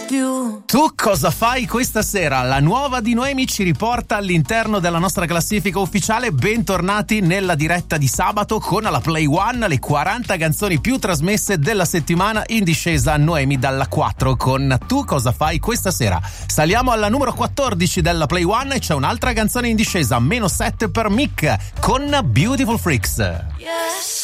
più. Tu cosa fai questa sera? La nuova di Noemi ci riporta all'interno della nostra classifica ufficiale. Bentornati nella diretta di sabato con alla Play One le 40 canzoni più trasmesse della settimana, in discesa Noemi dalla 4 con Tu cosa fai questa sera. Saliamo alla numero 14 della Play One e c'è un'altra canzone in discesa, -7 per Mick con Beautiful Freaks. Yes.